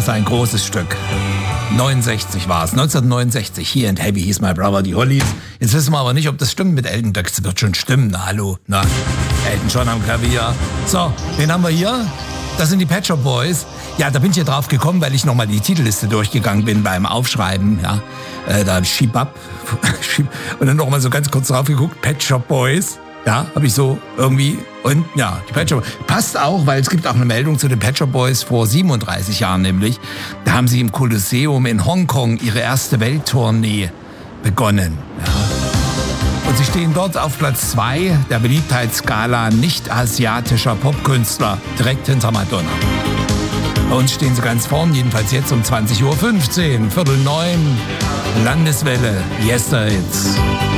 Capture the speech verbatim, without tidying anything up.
das ein großes Stück. neunundsechzig war es, neunzehnhundertneunundsechzig. Here and Heavy hieß My Brother, die Hollies. Jetzt wissen wir aber nicht, ob das stimmt mit Elton. Das wird schon stimmen, na hallo. Na, Elton John am Klavier. So, wen haben wir hier? Das sind die Pet Shop Boys. Ja, da bin ich hier drauf gekommen, weil ich nochmal die Titelliste durchgegangen bin beim Aufschreiben. Ja, äh, da Sheep Up. Und dann nochmal so ganz kurz drauf geguckt. Pet Shop Boys. Ja, habe ich so irgendwie. Und ja, die Pet Shop passt auch, weil es gibt auch eine Meldung zu den Pet Shop Boys vor siebenunddreißig Jahren nämlich. Da haben sie im Kolosseum in Hongkong ihre erste Welttournee begonnen. Ja. Und sie stehen dort auf Platz zwei der Beliebtheitsskala nicht-asiatischer Popkünstler, direkt hinter Madonna. Bei uns stehen sie ganz vorn, jedenfalls jetzt um zwanzig Uhr fünfzehn, Viertel neun, Landeswelle, Yes, It's.